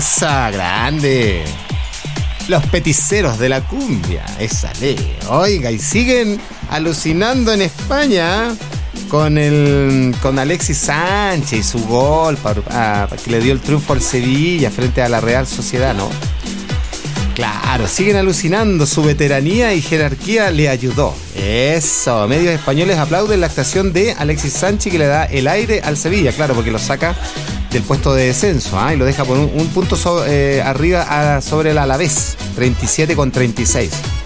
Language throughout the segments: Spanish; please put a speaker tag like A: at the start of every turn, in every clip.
A: Esa, grande. Los peticeros de la cumbia. Esa ley. Oiga, y siguen alucinando en España con Alexis Sánchez y su gol que le dio el triunfo al Sevilla frente a la Real Sociedad, ¿no? Claro, siguen alucinando, su veteranía y jerarquía le ayudó. Eso, medios españoles aplauden la actuación de Alexis Sánchez, que le da el aire al Sevilla, claro, porque lo saca del puesto de descenso, y lo deja por un punto arriba sobre el Alavés, 37-36.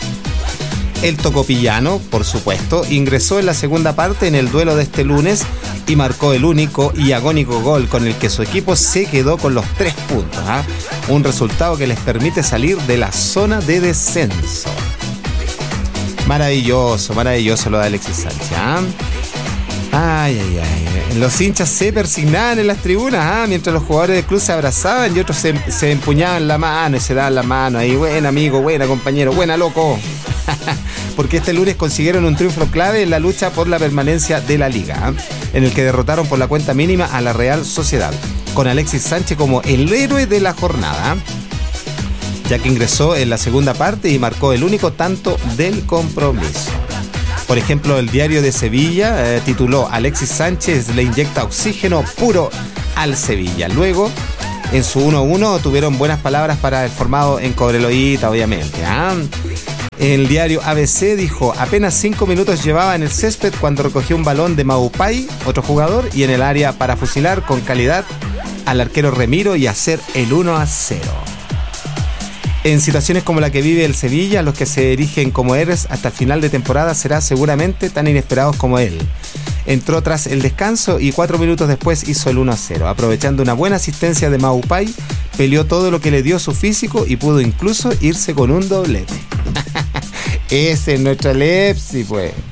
A: El tocopillano, por supuesto, ingresó en la segunda parte en el duelo de este lunes y marcó el único y agónico gol con el que su equipo se quedó con los 3 puntos. Un resultado que les permite salir de la zona de descenso. Maravilloso, maravilloso lo de Alexis Sánchez. Ay. Los hinchas se persignaban en las tribunas, mientras los jugadores del club se abrazaban y otros se empuñaban la mano y se daban la mano ahí. Buen amigo, buena compañero, buena loco. Porque este lunes consiguieron un triunfo clave en la lucha por la permanencia de la liga, en el que derrotaron por la cuenta mínima a la Real Sociedad, con Alexis Sánchez como el héroe de la jornada, ya que ingresó en la segunda parte y marcó el único tanto del compromiso. Por ejemplo, el diario de Sevilla tituló: Alexis Sánchez le inyecta oxígeno puro al Sevilla. Luego, en su 1-1 tuvieron buenas palabras para el formado en Cobreloita, obviamente. El diario ABC dijo: apenas 5 minutos llevaba en el césped cuando recogió un balón de Maupay, otro jugador, y en el área para fusilar con calidad al arquero Remiro y hacer el 1-0. En situaciones como la que vive el Sevilla, los que se erigen como héroes hasta el final de temporada serán seguramente tan inesperados como él. Entró tras el descanso y 4 minutos después hizo el 1-0. Aprovechando una buena asistencia de Maupay, peleó todo lo que le dio su físico y pudo incluso irse con un doblete. Ese es nuestro Lepsi, pues.